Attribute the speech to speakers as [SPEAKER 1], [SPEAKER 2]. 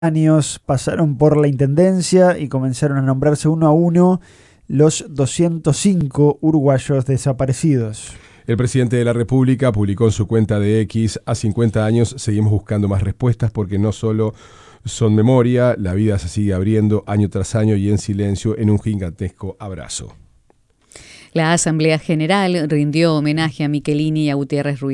[SPEAKER 1] años pasaron por la intendencia y comenzaron a nombrarse uno a uno los 205 uruguayos desaparecidos.
[SPEAKER 2] El presidente de la República publicó en su cuenta de X: a 50 años seguimos buscando más respuestas porque no solo son memoria, la vida se sigue abriendo año tras año y en silencio en un gigantesco abrazo.
[SPEAKER 3] La Asamblea General rindió homenaje a Michelini y a Gutiérrez Ruiz.